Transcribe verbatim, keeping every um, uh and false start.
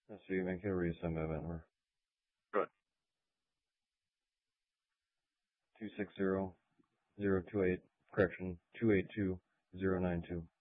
That's sweet. Make it a reason, November. Good. Two six zero zero two eight. Correction. Two eight two zero nine two.